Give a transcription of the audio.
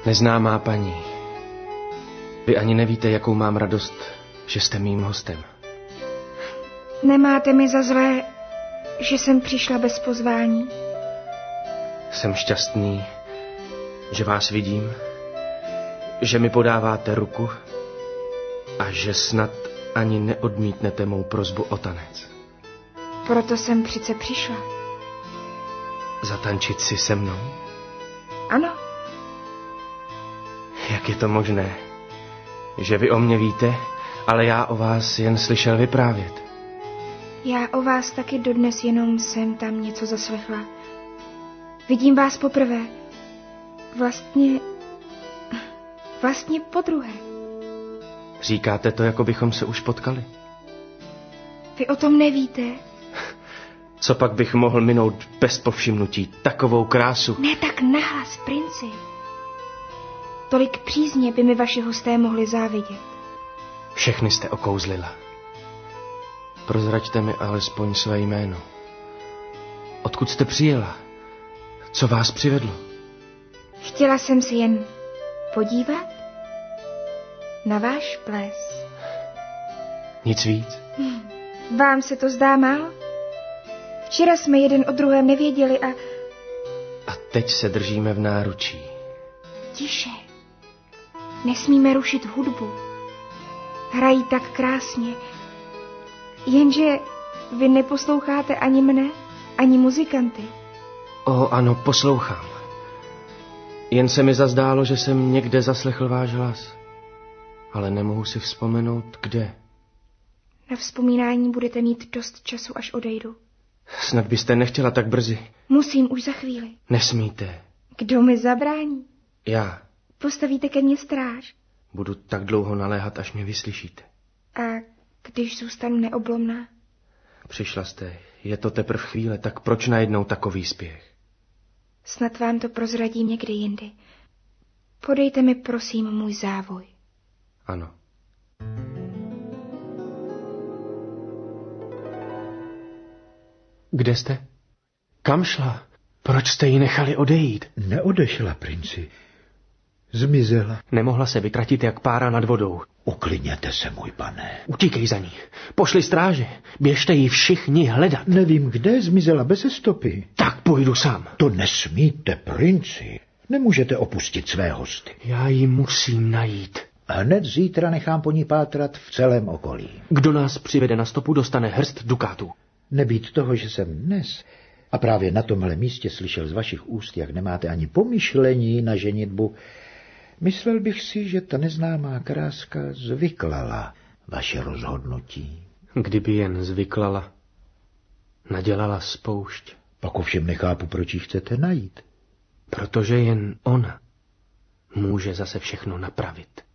Neznámá paní, vy ani nevíte, jakou mám radost, že jste mým hostem. Nemáte mi za zlé, že jsem přišla bez pozvání? Jsem šťastný, že vás vidím, že mi podáváte ruku a že snad ani neodmítnete mou prosbu o tanec. Proto jsem přece přišla. Zatančit si se mnou? Ano. Jak je to možné, že vy o mě víte, ale já o vás jen slyšel vyprávět? Já o vás taky dodnes jenom jsem tam něco zaslechla. Vidím vás poprvé. Vlastně podruhé. Říkáte to, jako bychom se už potkali? Vy o tom nevíte? Co pak bych mohl minout bez povšimnutí takovou krásu? Ne tak nahlas, princi. Tolik přízně by mi vaši hosté mohli závidět. Všechny jste okouzlila. Prozraďte mi alespoň své jméno. Odkud jste přijela? Co vás přivedlo? Chtěla jsem si jen podívat na váš ples. Nic víc? Vám se to zdá málo? Včera jsme jeden o druhém nevěděli a teď se držíme v náručí. Tiše. Nesmíme rušit hudbu. Hrají tak krásně. Jenže vy neposloucháte ani mne, ani muzikanty. Ano, poslouchám. Jen se mi zazdálo, že jsem někde zaslechl váš hlas. Ale nemohu si vzpomenout, kde. Na vzpomínání budete mít dost času, až odejdu. Snad byste nechtěla tak brzy. Musím už za chvíli. Nesmíte. Kdo mi zabrání? Já. Postavíte ke mně stráž. Budu tak dlouho naléhat, až mě vyslyšíte. A když zůstanu neoblomná? Přišla jste, je to teprv chvíle, tak proč najednou takový spěch? Snad vám to prozradím někdy jindy. Podejte mi prosím můj závoj. Ano. Kde jste? Kam šla? Proč jste ji nechali odejít? Neodešla, princi. Zmizela. Nemohla se vytratit jak pára nad vodou. Uklidněte se, můj pane. Utíkej za ní. Pošli stráže. Běžte ji všichni hledat. Nevím, kde zmizela bez stopy. Tak půjdu sám. To nesmíte, princi. Nemůžete opustit své hosty. Já ji musím najít. Hned zítra nechám po ní pátrat v celém okolí. Kdo nás přivede na stopu, dostane hrst dukátů. Nebýt toho, že jsem dnes a právě na tomhle místě slyšel z vašich úst, jak nemáte ani pomyšlení na ženitbu, myslel bych si, že ta neznámá kráska zvyklala vaše rozhodnutí. Kdyby jen zvyklala, nadělala spoušť. Pak ovšem nechápu, proč ji chcete najít. Protože jen ona může zase všechno napravit.